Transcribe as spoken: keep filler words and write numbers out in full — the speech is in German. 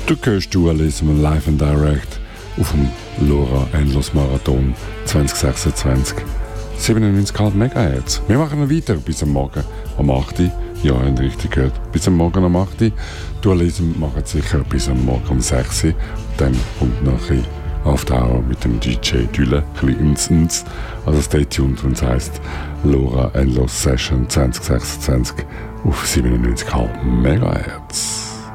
Du hörst Dualism live and direct auf dem Lora Endlos Marathon zwanzig sechsundzwanzig. siebenundneunzig Komma acht Megahertz. Wir machen noch weiter bis am Morgen um acht Uhr. Ja, ihr habt richtig gehört. Bis am Morgen um acht Uhr. Dualism macht sicher bis am Morgen um sechs Uhr. Dann kommt noch ein bisschen After Hour mit dem D J Dülle. Ein bisschen ins, ins. Also stay tuned, wenn es heisst Lora Endlos Session zwanzig sechsundzwanzig auf siebenundneunzig Komma acht Megahertz.